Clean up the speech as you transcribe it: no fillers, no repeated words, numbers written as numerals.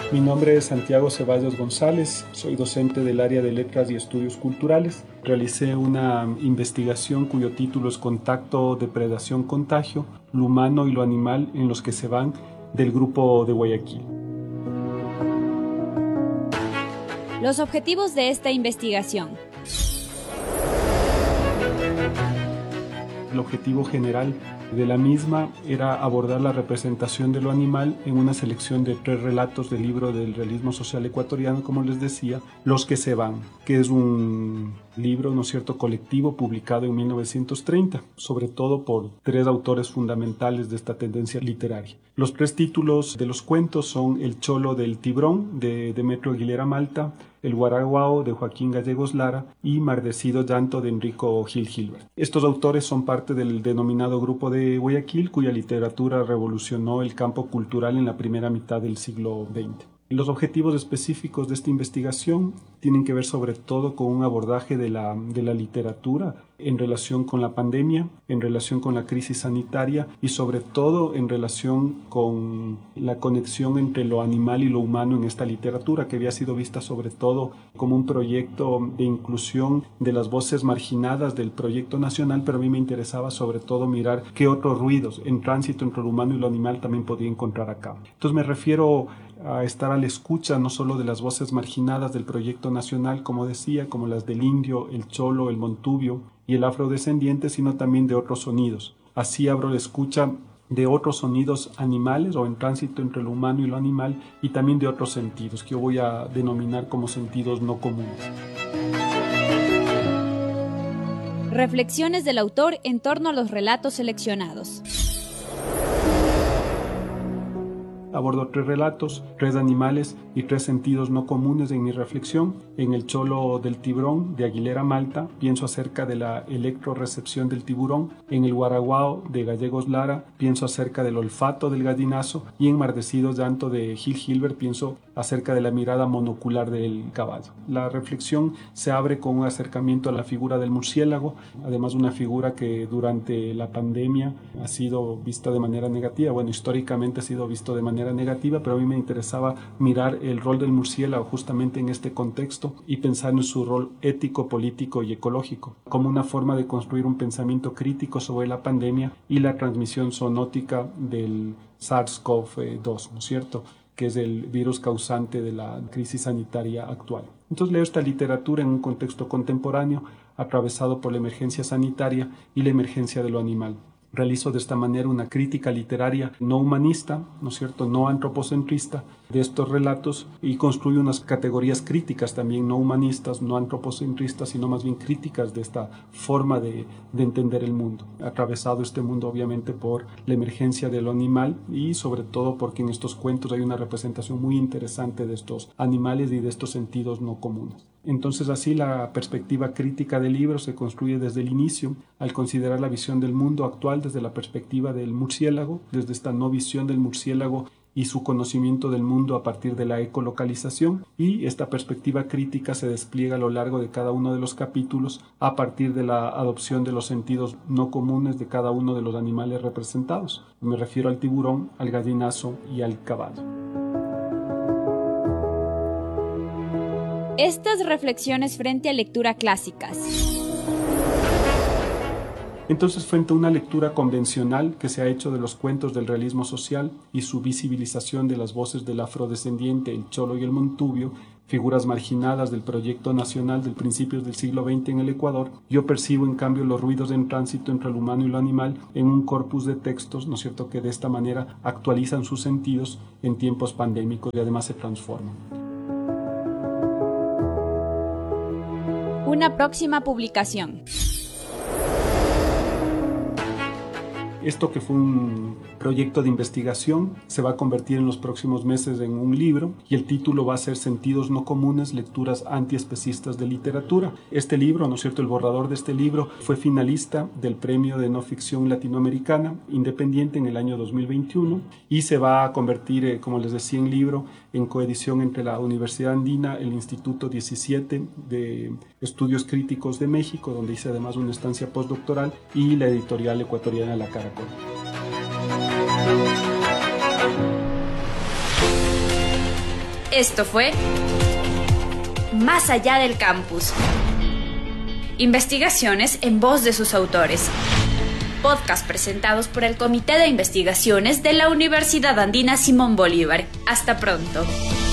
Mi nombre es Santiago Ceballos González, soy docente del área de Letras y Estudios Culturales. Realicé una investigación cuyo título es Contacto, Depredación, Contagio, lo humano y lo animal en los que se van, del grupo de Guayaquil. Los objetivos de esta investigación. El objetivo general de la misma era abordar la representación de lo animal en una selección de 3 relatos del libro del realismo social ecuatoriano, como les decía, Los que se van, que es un libro, ¿no es cierto?, colectivo publicado en 1930, sobre todo por 3 autores fundamentales de esta tendencia literaria. Los 3 títulos de los cuentos son El Cholo del Tibrón, de Demetrio Aguilera Malta, El Guaraguao, de Joaquín Gallegos Lara, y Mardecido Llanto, de Enrico Gil Gilbert. Estos autores son parte del denominado Grupo de Guayaquil, cuya literatura revolucionó el campo cultural en la primera mitad del siglo XX. Los objetivos específicos de esta investigación tienen que ver sobre todo con un abordaje de la literatura en relación con la pandemia, en relación con la crisis sanitaria y sobre todo en relación con la conexión entre lo animal y lo humano en esta literatura, que había sido vista sobre todo como un proyecto de inclusión de las voces marginadas del proyecto nacional, pero a mí me interesaba sobre todo mirar qué otros ruidos en tránsito entre lo humano y lo animal también podía encontrar acá. Entonces me refiero a estar a la escucha no solo de las voces marginadas del proyecto nacional, como decía, como las del indio, el cholo, el montubio y el afrodescendiente, sino también de otros sonidos. Así abro la escucha de otros sonidos animales o en tránsito entre lo humano y lo animal, y también de otros sentidos que yo voy a denominar como sentidos no comunes. Reflexiones del autor en torno a los relatos seleccionados. Abordo 3 relatos, 3 animales y 3 sentidos no comunes en mi reflexión. En El Cholo del Tiburón, de Aguilera Malta, pienso acerca de la electrorecepción del tiburón. En El Guaraguao, de Gallegos Lara, pienso acerca del olfato del gallinazo. Y en Mardecido Llanto, de Gil Gilbert, pienso acerca de la mirada monocular del caballo. La reflexión se abre con un acercamiento a la figura del murciélago, además una figura que durante la pandemia ha sido vista de manera negativa. Bueno, históricamente ha sido visto de manera negativa, pero a mí me interesaba mirar el rol del murciélago justamente en este contexto y pensar en su rol ético, político y ecológico, como una forma de construir un pensamiento crítico sobre la pandemia y la transmisión zoonótica del SARS-CoV-2, ¿no es cierto?, que es el virus causante de la crisis sanitaria actual. Entonces leo esta literatura en un contexto contemporáneo atravesado por la emergencia sanitaria y la emergencia de lo animal. Realizo de esta manera una crítica literaria no humanista, ¿no es cierto?, no antropocentrista de estos relatos, y construyo unas categorías críticas también no humanistas, no antropocentristas, sino más bien críticas de esta forma de entender el mundo. Atravesado este mundo obviamente por la emergencia de lo animal y sobre todo porque en estos cuentos hay una representación muy interesante de estos animales y de estos sentidos no comunes. Entonces así la perspectiva crítica del libro se construye desde el inicio, al considerar la visión del mundo actual desde la perspectiva del murciélago, desde esta no visión del murciélago y su conocimiento del mundo a partir de la ecolocalización, y esta perspectiva crítica se despliega a lo largo de cada uno de los capítulos a partir de la adopción de los sentidos no comunes de cada uno de los animales representados. Me refiero al tiburón, al gallinazo y al caballo. Estas reflexiones frente a lecturas clásicas. Entonces, frente a una lectura convencional que se ha hecho de los cuentos del realismo social y su visibilización de las voces del afrodescendiente, el cholo y el montubio, figuras marginadas del proyecto nacional del principios del siglo XX en el Ecuador, yo percibo en cambio los ruidos en tránsito entre lo humano y lo animal en un corpus de textos, ¿no es cierto?, que de esta manera actualizan sus sentidos en tiempos pandémicos y además se transforman. Una próxima publicación. Esto, que fue un proyecto de investigación, se va a convertir en los próximos meses en un libro, y el título va a ser Sentidos no comunes, lecturas antiespecistas de literatura. Este libro, ¿no es cierto?, el borrador de este libro fue finalista del Premio de No Ficción Latinoamericana Independiente en el año 2021 y se va a convertir, como les decía, en libro en coedición entre la Universidad Andina, el Instituto 17 de Estudios Críticos de México, donde hice además una estancia postdoctoral, y la editorial ecuatoriana La Caracol. Esto fue Más allá del campus. Investigaciones en voz de sus autores. Podcast presentados por el Comité de Investigaciones de la Universidad Andina Simón Bolívar. Hasta pronto.